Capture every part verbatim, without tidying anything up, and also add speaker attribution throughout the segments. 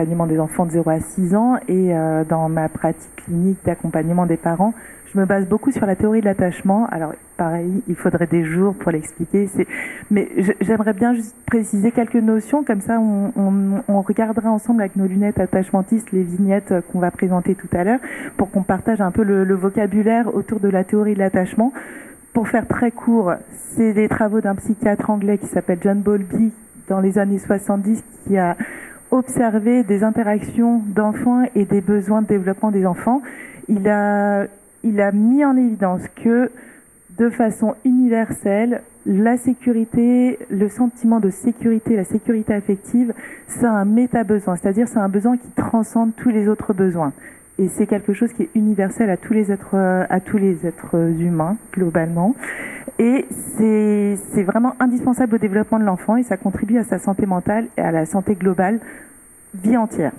Speaker 1: l'accompagnement des enfants de zéro à six ans et euh, dans ma pratique clinique d'accompagnement des parents, je me base beaucoup sur la théorie de l'attachement. Alors pareil, il faudrait des jours pour l'expliquer, c'est... mais j'aimerais bien juste préciser quelques notions, comme ça on, on, on regardera ensemble avec nos lunettes attachmentistes les vignettes qu'on va présenter tout à l'heure, pour qu'on partage un peu le, le vocabulaire autour de la théorie de l'attachement. Pour faire très court, c'est des travaux d'un psychiatre anglais qui s'appelle John Bowlby dans les années soixante-dix, qui a observer des interactions d'enfants et des besoins de développement des enfants. Il a, il a mis en évidence que, de façon universelle, la sécurité, le sentiment de sécurité, la sécurité affective, c'est un méta-besoin, c'est-à-dire c'est un besoin qui transcende tous les autres besoins. Et c'est quelque chose qui est universel à tous les êtres, à tous les êtres humains, globalement. Et c'est, c'est vraiment indispensable au développement de l'enfant et ça contribue à sa santé mentale et à la santé globale, vie entière.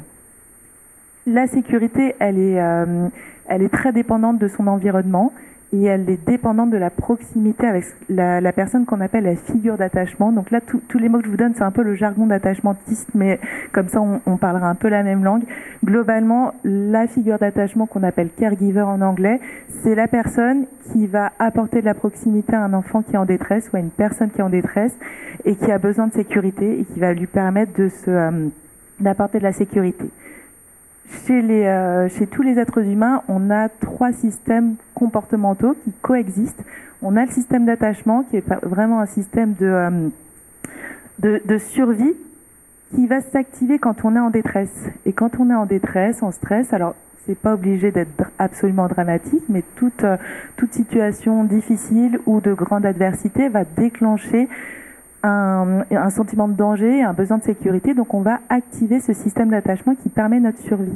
Speaker 1: La sécurité, elle est, euh, elle est très dépendante de son environnement et elle est dépendante de la proximité avec la, la personne qu'on appelle la figure d'attachement. Donc là, tous les mots que je vous donne, c'est un peu le jargon d'attachementiste, mais comme ça, on, on parlera un peu la même langue. Globalement, la figure d'attachement qu'on appelle caregiver en anglais, c'est la personne qui va apporter de la proximité à un enfant qui est en détresse ou à une personne qui est en détresse et qui a besoin de sécurité et qui va lui permettre de se, euh, d'apporter de la sécurité. Chez, les, euh, chez tous les êtres humains, on a trois systèmes comportementaux qui coexistent. On a le système d'attachement, qui est vraiment un système de, euh, de, de survie, qui va s'activer quand on est en détresse. Et quand on est en détresse, en stress, alors c'est pas obligé d'être absolument dramatique, mais toute, euh, toute situation difficile ou de grande adversité va déclencher Un, un sentiment de danger, un besoin de sécurité, donc on va activer ce système d'attachement qui permet notre survie.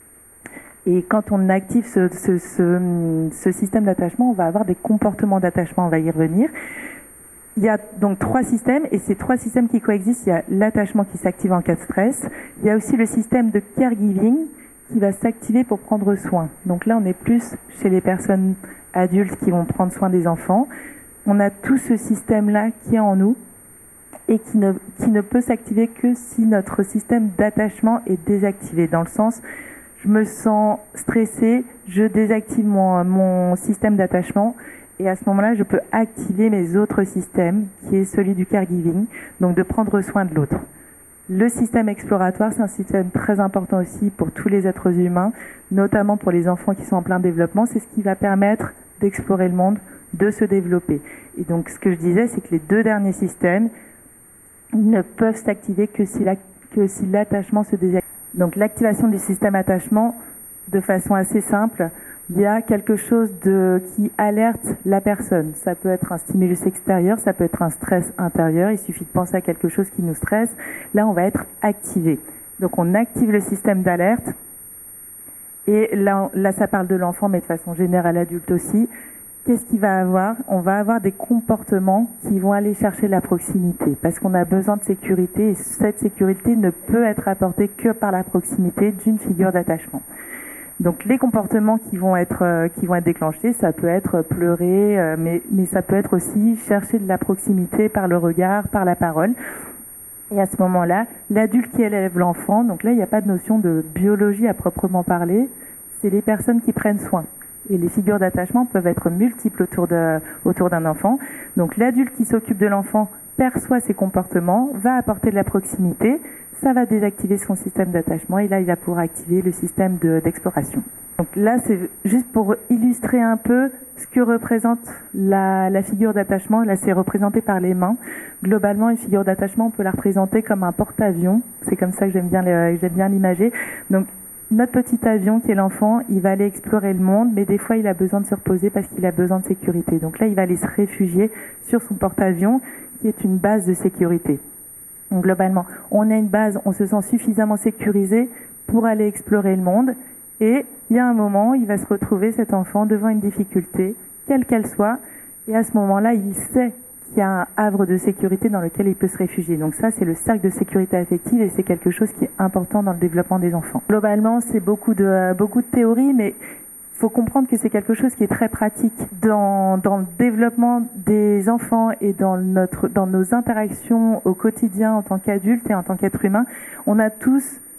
Speaker 1: Et quand on active ce, ce, ce, ce système d'attachement, on va avoir des comportements d'attachement, on va y revenir. Il y a donc trois systèmes, et ces trois systèmes qui coexistent, il y a l'attachement qui s'active en cas de stress, il y a aussi le système de caregiving qui va s'activer pour prendre soin. Donc là, on est plus chez les personnes adultes qui vont prendre soin des enfants. On a tout ce système-là qui est en nous, et qui ne, qui ne peut s'activer que si notre système d'attachement est désactivé. Dans le sens, je me sens stressée, je désactive mon, mon système d'attachement et à ce moment-là, je peux activer mes autres systèmes, qui est celui du caregiving, donc de prendre soin de l'autre. Le système exploratoire, c'est un système très important aussi pour tous les êtres humains, notamment pour les enfants qui sont en plein développement. C'est ce qui va permettre d'explorer le monde, de se développer. Et donc, ce que je disais, c'est que les deux derniers systèmes ne peuvent s'activer que si, la, que si l'attachement se désactive. Donc l'activation du système attachement, de façon assez simple, il y a quelque chose de, qui alerte la personne. Ça peut être un stimulus extérieur, ça peut être un stress intérieur, il suffit de penser à quelque chose qui nous stresse. Là, on va être activé. Donc on active le système d'alerte, et là, là ça parle de l'enfant, mais de façon générale adulte aussi. Qu'est-ce qu'il va avoir? On va avoir des comportements qui vont aller chercher la proximité parce qu'on a besoin de sécurité et cette sécurité ne peut être apportée que par la proximité d'une figure d'attachement. Donc les comportements qui vont être euh, qui vont être déclenchés, ça peut être pleurer, euh, mais mais ça peut être aussi chercher de la proximité par le regard, par la parole. Et à ce moment-là, l'adulte qui élève l'enfant, donc là il n'y a pas de notion de biologie à proprement parler, c'est les personnes qui prennent soin. Et les figures d'attachement peuvent être multiples autour de, autour d'un enfant. Donc l'adulte qui s'occupe de l'enfant perçoit ses comportements, va apporter de la proximité, ça va désactiver son système d'attachement et là il va pouvoir activer le système de, d'exploration. Donc là c'est juste pour illustrer un peu ce que représente la, la figure d'attachement. Là c'est représenté par les mains. Globalement une figure d'attachement on peut la représenter comme un porte-avions. C'est comme ça que j'aime bien, le, j'aime bien l'imager. Donc notre petit avion qui est l'enfant, il va aller explorer le monde, mais des fois il a besoin de se reposer parce qu'il a besoin de sécurité. Donc là, il va aller se réfugier sur son porte-avions, qui est une base de sécurité. Donc globalement, on a une base, on se sent suffisamment sécurisé pour aller explorer le monde, et il y a un moment, il va se retrouver, cet enfant, devant une difficulté, quelle qu'elle soit, et à ce moment-là, il sait qu'il y a un havre de sécurité dans lequel il peut se réfugier. Donc ça, c'est le cercle de sécurité affective et c'est quelque chose qui est important dans le développement des enfants. Globalement, c'est beaucoup de, euh, beaucoup de théorie, mais il faut comprendre que c'est quelque chose qui est très pratique dans, dans le développement des enfants et dans, notre, dans nos interactions au quotidien en tant qu'adultes et en tant qu'êtres humains. On a tous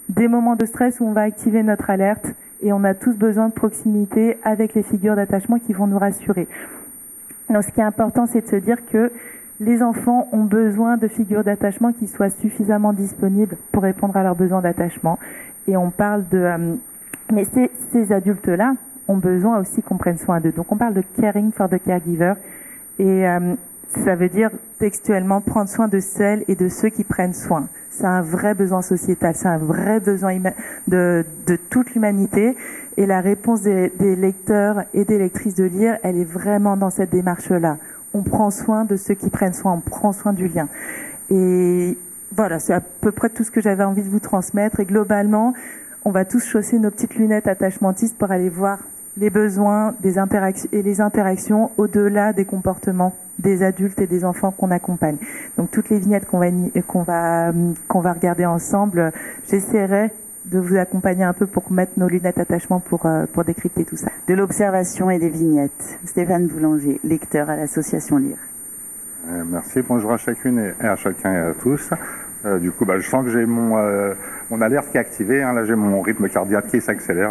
Speaker 1: des moments de stress où on va activer notre alerte et on a tous besoin de proximité avec les figures d'attachement qui vont nous rassurer. Donc ce qui est important, c'est de se dire que les enfants ont besoin de figures d'attachement qui soient suffisamment disponibles pour répondre à leurs besoins d'attachement. Et on parle de... Euh, mais ces, ces adultes-là ont besoin aussi qu'on prenne soin d'eux. Donc on parle de caring for the caregiver. Et euh, ça veut dire textuellement prendre soin de celles et de ceux qui prennent soin. C'est un vrai besoin sociétal, c'est un vrai besoin de, de toute l'humanité. Et la réponse des, des lecteurs et des lectrices de lire, elle est vraiment dans cette démarche-là. On prend soin de ceux qui prennent soin, on prend soin du lien. Et voilà, c'est à peu près tout ce que j'avais envie de vous transmettre. Et globalement, on va tous chausser nos petites lunettes attachmentistes pour aller voir les besoins des interactions et les interactions au-delà des comportements des adultes et des enfants qu'on accompagne. Donc toutes les vignettes qu'on va qu'on va qu'on va regarder ensemble, j'essaierai de vous accompagner un peu pour mettre nos lunettes attachement pour pour décrypter tout ça.
Speaker 2: De l'observation et des vignettes. Stéphane Boulanger, lecteur à l'association Lire.
Speaker 3: Euh, merci, bonjour à chacune et à chacun et à tous. Euh, du coup, bah, je sens que j'ai mon, euh, mon alerte qui est activée. Hein. Là, j'ai mon rythme cardiaque qui s'accélère.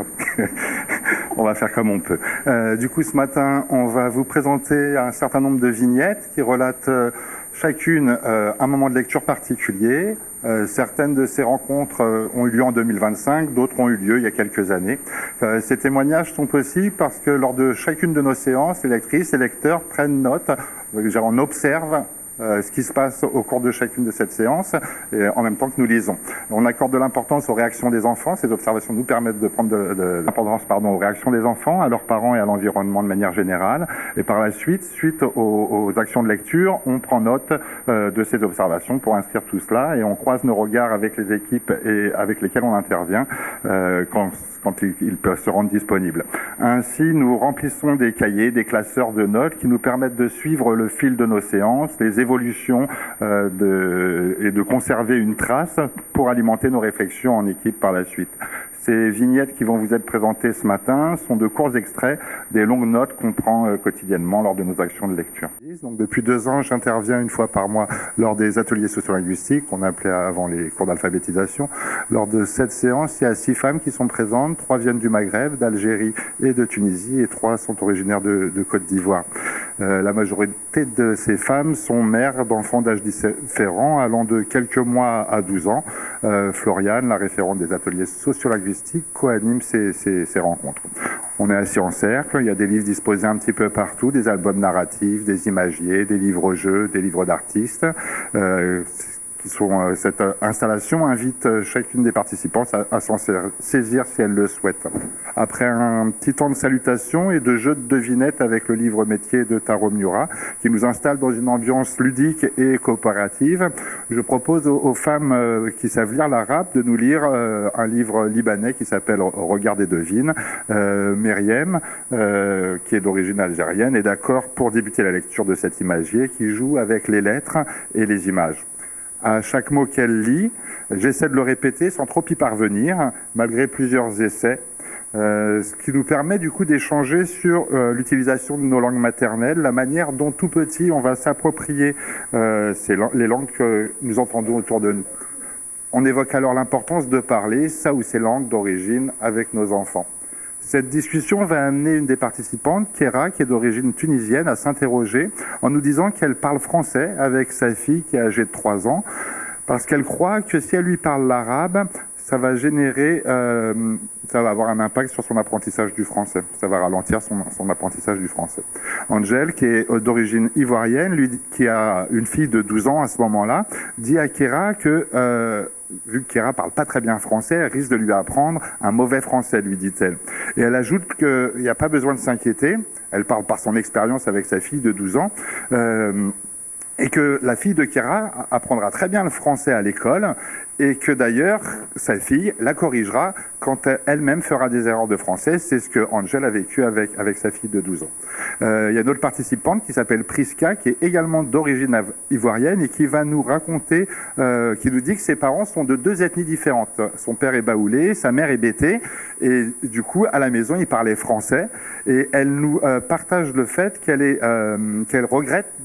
Speaker 3: On va faire comme on peut. Euh, du coup, ce matin, on va vous présenter un certain nombre de vignettes qui relatent euh, chacune euh, un moment de lecture particulier. Euh, certaines de ces rencontres euh, ont eu lieu en deux mille vingt-cinq, d'autres ont eu lieu il y a quelques années. Euh, ces témoignages sont possibles parce que lors de chacune de nos séances, les lectrices et les lecteurs prennent note, euh, on observe Euh, ce qui se passe au cours de chacune de cette séance et en même temps que nous lisons. On accorde de l'importance aux réactions des enfants. Ces observations nous permettent de prendre de, de l'importance pardon, aux réactions des enfants, à leurs parents et à l'environnement de manière générale. Et par la suite, suite aux, aux actions de lecture, on prend note euh, de ces observations pour inscrire tout cela et on croise nos regards avec les équipes et avec lesquelles on intervient euh, quand, quand ils, ils peuvent se rendre disponibles. Ainsi, nous remplissons des cahiers, des classeurs de notes qui nous permettent de suivre le fil de nos séances, les évolution euh, de, et de conserver une trace pour alimenter nos réflexions en équipe par la suite. Ces vignettes qui vont vous être présentées ce matin sont de courts extraits des longues notes qu'on prend euh, quotidiennement lors de nos actions de lecture. Donc depuis deux ans, j'interviens une fois par mois lors des ateliers sociolinguistiques qu'on appelait avant les cours d'alphabétisation. Lors de cette séance, il y a six femmes qui sont présentes. Trois viennent du Maghreb, d'Algérie et de Tunisie et trois sont originaires de, de Côte d'Ivoire. Euh, la majorité de ces femmes sont mères d'enfants d'âge différents allant de quelques mois à douze ans. Euh, Floriane, la référente des ateliers sociolinguistiques, co-anime ces, ces, ces rencontres. On est assis en cercle, il y a des livres disposés un petit peu partout, des albums narratifs, des imagiers, des livres-jeux, des livres d'artistes. Euh, qui sont, euh, cette installation invite chacune des participantes à, à s'en saisir si elle le souhaite. Après un petit temps de salutation et de jeu de devinettes avec le livre métier de Taro Miura, qui nous installe dans une ambiance ludique et coopérative, je propose aux, aux femmes euh, qui savent lire l'arabe de nous lire euh, un livre libanais qui s'appelle Regarde et devine. Euh, Myriam, euh, qui est d'origine algérienne, est d'accord pour débuter la lecture de cet imagier qui joue avec les lettres et les images. À chaque mot qu'elle lit, j'essaie de le répéter sans trop y parvenir, malgré plusieurs essais, euh, ce qui nous permet du coup d'échanger sur euh, l'utilisation de nos langues maternelles, la manière dont tout petit on va s'approprier euh, ces, les langues que nous entendons autour de nous. On évoque alors l'importance de parler ça ou ces langues d'origine avec nos enfants. Cette discussion va amener une des participantes, Kéra, qui est d'origine tunisienne, à s'interroger en nous disant qu'elle parle français avec sa fille qui est âgée de trois ans, parce qu'elle croit que si elle lui parle l'arabe, ça va générer, euh, ça va avoir un impact sur son apprentissage du français. Ça va ralentir son, son apprentissage du français. Angèle, qui est d'origine ivoirienne, lui, qui a une fille de douze ans à ce moment-là, dit à Kéra que, euh, vu que Kéra parle pas très bien français, elle risque de lui apprendre un mauvais français, lui dit-elle. Et elle ajoute qu'il n'y a pas besoin de s'inquiéter. Elle parle par son expérience avec sa fille de douze ans. Euh, et que la fille de Kéra apprendra très bien le français à l'école et que d'ailleurs, sa fille la corrigera quand elle-même fera des erreurs de français. C'est ce que Angèle a vécu avec, avec sa fille de douze ans. Euh, il y a une autre participante qui s'appelle Priska, qui est également d'origine ivoirienne et qui va nous raconter, euh, qui nous dit que ses parents sont de deux ethnies différentes. Son père est baoulé, sa mère est bété, et du coup, à la maison, il parlait français. Et elle nous euh, partage le fait qu'elle est, euh, qu'elle regrette de ne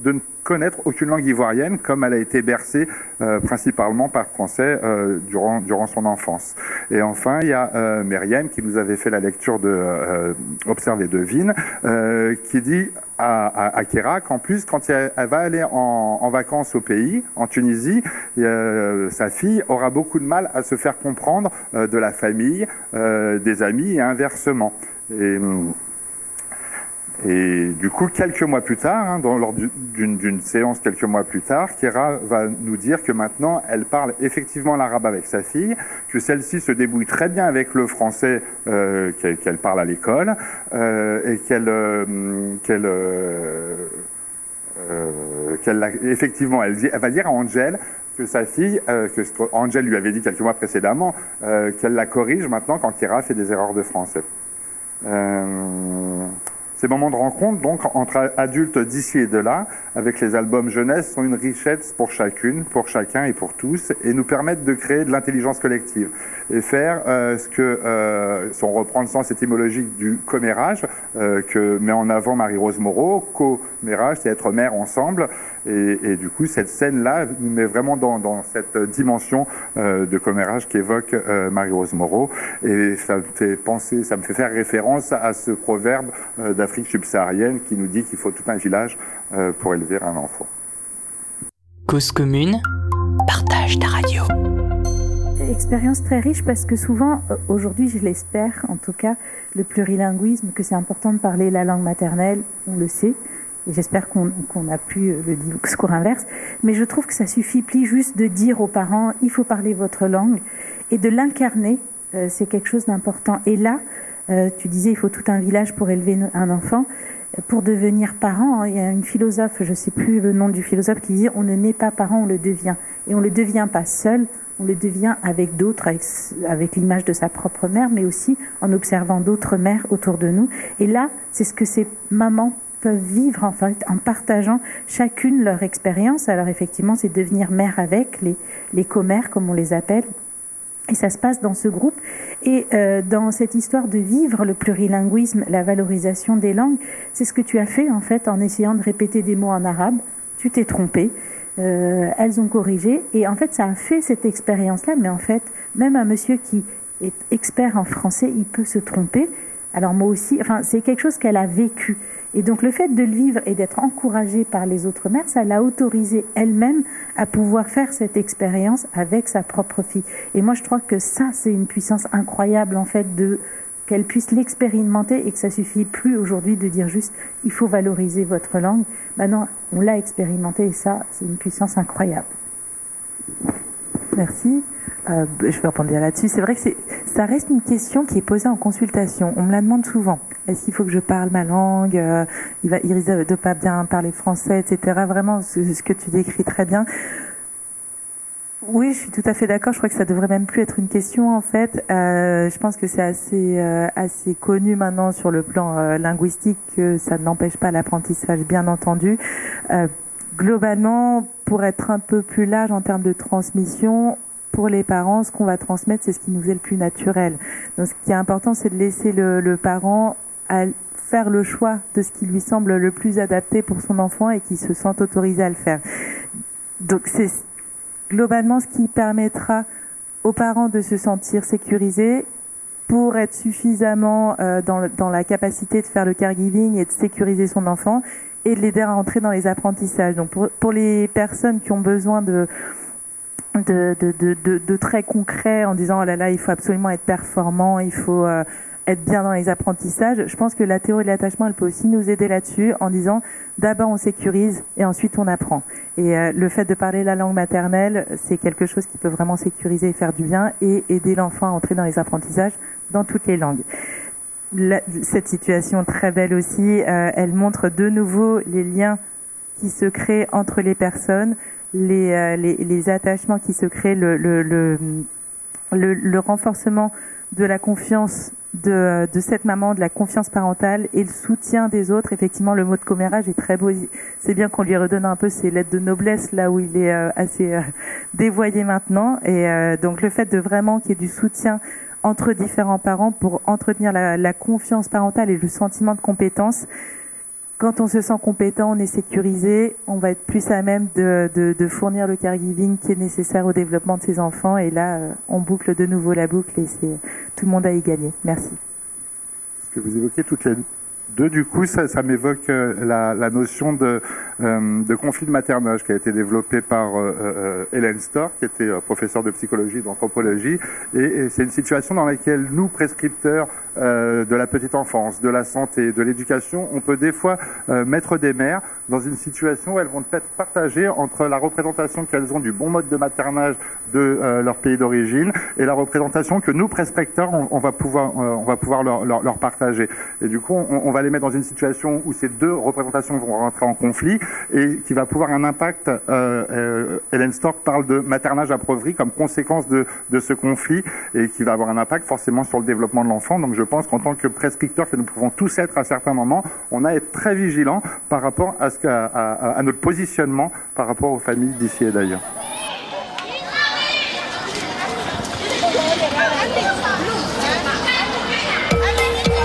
Speaker 3: connaître aucune langue ivoirienne, comme elle a été bercée euh, principalement par français euh, durant, durant son enfance. Et enfin, il y a euh, Myriam qui nous avait fait la lecture de euh, Observe et devine, euh, qui dit à, à, à Kéra qu'en plus, quand elle, elle va aller en, en vacances au pays, en Tunisie, euh, sa fille aura beaucoup de mal à se faire comprendre euh, de la famille, euh, des amis et inversement. Et, Et du coup, quelques mois plus tard, hein, dans, lors d'une, d'une séance quelques mois plus tard, Kéra va nous dire que maintenant, elle parle effectivement l'arabe avec sa fille, que celle-ci se débrouille très bien avec le français euh, qu'elle, qu'elle parle à l'école, euh, et qu'elle, euh, qu'elle, euh, euh, qu'elle, effectivement, elle, dit, elle va dire à Angel que sa fille, euh, que Angel lui avait dit quelques mois précédemment, euh, qu'elle la corrige maintenant quand Kéra fait des erreurs de français. Euh... Ces moments de rencontre, donc, entre adultes d'ici et de là, avec les albums jeunesse, sont une richesse pour chacune, pour chacun et pour tous, et nous permettent de créer de l'intelligence collective et faire euh, ce que, euh, si on reprend le sens étymologique du commérage, euh, que met en avant Marie-Rose Moreau, commérage, c'est être mère ensemble, et, et du coup, cette scène-là nous met vraiment dans, dans cette dimension euh, de commérage qu'évoque euh, Marie-Rose Moreau, et ça me fait penser, ça me fait faire référence à ce proverbe euh, d'Afrique subsaharienne qui nous dit qu'il faut tout un village euh, pour élever un enfant.
Speaker 4: Cause commune, partage ta radio.
Speaker 5: Expérience très riche parce que souvent, aujourd'hui je l'espère en tout cas, le plurilinguisme, que c'est important de parler la langue maternelle, on le sait, et j'espère qu'on, qu'on a pu le discours inverse, mais je trouve que ça suffit plus juste de dire aux parents il faut parler votre langue et de l'incarner, euh, c'est quelque chose d'important. Et là, euh, tu disais il faut tout un village pour élever un enfant. Pour devenir parent, il y a une philosophe, je ne sais plus le nom du philosophe, qui dit on ne naît pas parent, on le devient. Et on ne le devient pas seul, on le devient avec d'autres, avec, avec l'image de sa propre mère, mais aussi en observant d'autres mères autour de nous. Et là, c'est ce que ces mamans peuvent vivre en fait, en partageant chacune leur expérience. Alors effectivement, c'est devenir mère avec, les, les commères comme on les appelle. Et ça se passe dans ce groupe. Et euh, dans cette histoire de vivre le plurilinguisme, la valorisation des langues, c'est ce que tu as fait en fait en essayant de répéter des mots en arabe. Tu t'es trompé. Euh, elles ont corrigé. Et en fait, ça a fait cette expérience-là. Mais en fait, même un monsieur qui est expert en français, il peut se tromper. Alors moi aussi, enfin, c'est quelque chose qu'elle a vécu. Et donc le fait de le vivre et d'être encouragée par les autres mères, ça l'a autorisée elle-même à pouvoir faire cette expérience avec sa propre fille. Et moi je trouve que ça c'est une puissance incroyable en fait, de qu'elle puisse l'expérimenter et que ça suffit plus aujourd'hui de dire juste il faut valoriser votre langue. Maintenant on l'a expérimenté et ça c'est une puissance incroyable.
Speaker 1: Merci. Euh, je vais répondre là-dessus. C'est vrai que c'est, ça reste une question qui est posée en consultation. On me la demande souvent. Est-ce qu'il faut que je parle ma langue euh, Il va, il risque de pas bien parler français, et cetera. Vraiment, ce, ce que tu décris très bien. Oui, je suis tout à fait d'accord. Je crois que ça devrait même plus être une question en fait. Euh, je pense que c'est assez euh, assez connu maintenant sur le plan euh, linguistique que ça n'empêche pas l'apprentissage, bien entendu. Euh, globalement, pour être un peu plus large en termes de transmission, pour les parents, ce qu'on va transmettre, c'est ce qui nous est le plus naturel. Donc, ce qui est important, c'est de laisser le, le parent à faire le choix de ce qui lui semble le plus adapté pour son enfant et qui se sent autorisé à le faire. Donc, c'est globalement ce qui permettra aux parents de se sentir sécurisés pour être suffisamment euh, dans, dans la capacité de faire le caregiving et de sécuriser son enfant et de l'aider à entrer dans les apprentissages. Donc, pour, pour les personnes qui ont besoin de De, de, de, de, de très concret en disant oh là là il faut absolument être performant, il faut euh, être bien dans les apprentissages. Je pense que la théorie de l'attachement elle peut aussi nous aider là-dessus en disant d'abord on sécurise et ensuite on apprend. Et euh, le fait de parler la langue maternelle c'est quelque chose qui peut vraiment sécuriser et faire du bien et aider l'enfant à entrer dans les apprentissages dans toutes les langues. La, cette situation très belle aussi, euh, elle montre de nouveau les liens qui se créent entre les personnes, les, euh, les, les attachements qui se créent, le, le, le, le, le renforcement de la confiance de, de cette maman, de la confiance parentale et le soutien des autres. Effectivement, le mot de commérage est très beau. C'est bien qu'on lui redonne un peu ses lettres de noblesse là où il est euh, assez euh, dévoyé maintenant. Et euh, donc le fait de vraiment qu'il y ait du soutien entre différents parents pour entretenir la, la confiance parentale et le sentiment de compétence, quand on se sent compétent, on est sécurisé, on va être plus à même de, de, de fournir le caregiving qui est nécessaire au développement de ses enfants. Et là, euh, on boucle de nouveau la boucle et c'est, tout le monde a y gagné. Merci.
Speaker 3: Ce que vous évoquez toutes les deux, du coup, ça, ça m'évoque euh, la, la notion de, euh, de conflit de maternage qui a été développée par euh, euh, Hélène Storr, qui était euh, professeure de psychologie et d'anthropologie. Et, et c'est une situation dans laquelle nous, prescripteurs euh, de la petite enfance, de la santé, de l'éducation, on peut des fois euh, mettre des mères dans une situation où elles vont être partagées entre la représentation qu'elles ont du bon mode de maternage de euh, leur pays d'origine et la représentation que nous, prescripteurs, on, on va pouvoir, euh, on va pouvoir leur, leur, leur partager. Et du coup, on, on va les mettre dans une situation où ces deux représentations vont rentrer en conflit et qui va pouvoir un impact. Euh, euh, Hélène Storr parle de maternage appauvri comme conséquence de, de ce conflit et qui va avoir un impact forcément sur le développement de l'enfant. Donc je pense qu'en tant que prescripteurs, que nous pouvons tous être à certains moments, on a à être très vigilants par rapport à, ce qu'à, à, à notre positionnement par rapport aux familles d'ici et d'ailleurs.